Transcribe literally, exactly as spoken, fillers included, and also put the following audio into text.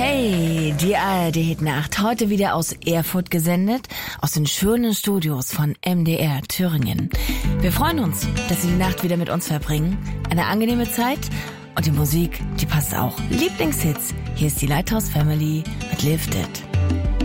Hey, die A R D-Hitnacht, heute wieder aus Erfurt gesendet, aus den schönen Studios von M D R Thüringen. Wir freuen uns, dass Sie die Nacht wieder mit uns verbringen. Eine angenehme Zeit und die Musik, die passt auch. Lieblingshits, hier ist die Lighthouse Family mit Lift It.